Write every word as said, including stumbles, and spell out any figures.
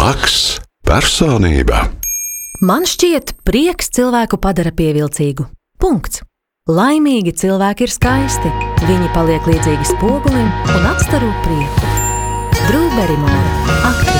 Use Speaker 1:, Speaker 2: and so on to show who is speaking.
Speaker 1: Maks personība.
Speaker 2: Man šķiet, prieks cilvēku padara pievilcīgu. Punkts. Laimīgi cilvēki ir skaisti. Viņi paliek līdzīgi spogulim un atstaro prieku. Drū Berimora, aktrise.